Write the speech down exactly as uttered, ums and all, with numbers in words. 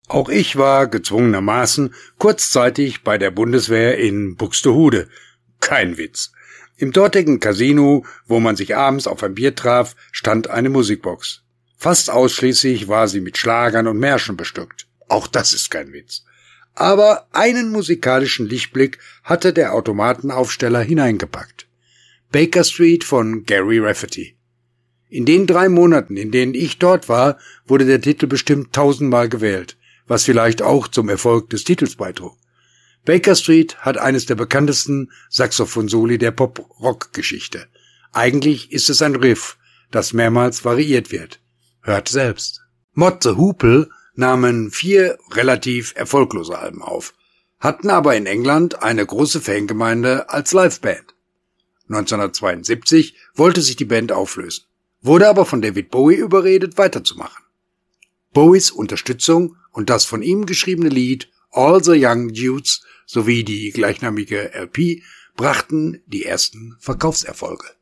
Auch ich war gezwungenermaßen kurzzeitig bei der Bundeswehr in Buxtehude. Kein Witz. Im dortigen Casino, wo man sich abends auf ein Bier traf, stand eine Musikbox. Fast ausschließlich war sie mit Schlagern und Märschen bestückt. Auch das ist kein Witz. Aber einen musikalischen Lichtblick hatte der Automatenaufsteller hineingepackt. Baker Street von Gary Rafferty. In den drei Monaten, in denen ich dort war, wurde der Titel bestimmt tausendmal gewählt, was vielleicht auch zum Erfolg des Titels beitrug. Baker Street hat eines der bekanntesten Saxophon-Soli der Pop-Rock-Geschichte. Eigentlich ist es ein Riff, das mehrmals variiert wird. Hört selbst. Mott the Hoople nahmen vier relativ erfolglose Alben auf, hatten aber in England eine große Fangemeinde als Liveband. neunzehnhundertzweiundsiebzig wollte sich die Band auflösen, wurde aber von David Bowie überredet, weiterzumachen. Bowies Unterstützung und das von ihm geschriebene Lied All the Young Dudes sowie die gleichnamige L P brachten die ersten Verkaufserfolge.